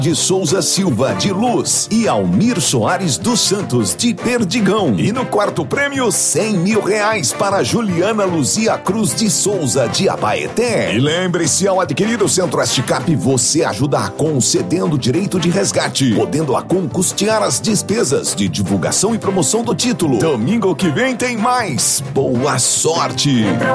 de Souza Silva, de Luz, e Almir Soares dos Santos, de Perdigão. E no quarto prêmio, R$100 mil para Juliana Luzia Cruz de Souza, de Abaeté. E lembre-se, ao adquirir o Centro-Oeste Cap, você ajuda a Acom cedendo direito de resgate, podendo a Acom custear as despesas de divulgação e promoção do título. Domingo que vem tem mais. Boa sorte!